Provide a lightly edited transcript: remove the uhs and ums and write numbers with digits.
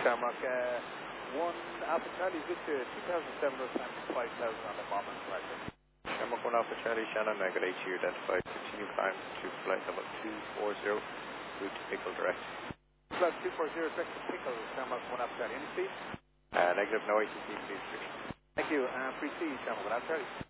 Shamrock, 1 Alpha Charlie, Victor, 2,700 times 5,000 on the bomber collector. Shamrock 1 Alpha Charlie, Shannon, negative 8 identified. Continue climb to flight level 240, route to Pickle direct. Flight 240, direct to Pickle, Shamrock 1 Alpha Charlie. Any speed? Negative, no ATC, please. Thank you, and free C, Shamrock 1 Alpha Charlie.